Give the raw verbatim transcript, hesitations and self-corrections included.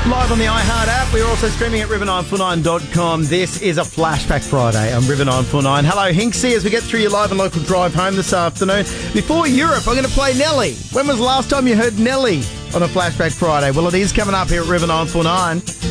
Live on the iHeart app. We're also streaming at river nine four nine dot com. This is a Flashback Friday on River nine four nine. Hello, Hinksy, as we get through your live and local drive home this afternoon. Before Europe, I'm going to play Nelly. When was the last time you heard Nelly on a Flashback Friday? Well, it is coming up here at River nine four nine.